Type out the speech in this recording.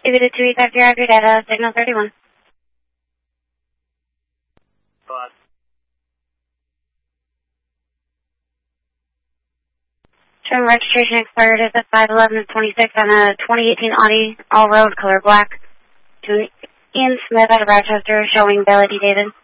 If it is 285, have your data, signal 31. Term registration expired is at 5/11/26 on a 2018 Audi all-road color black to Ian Smith out of Rochester, showing validity dated.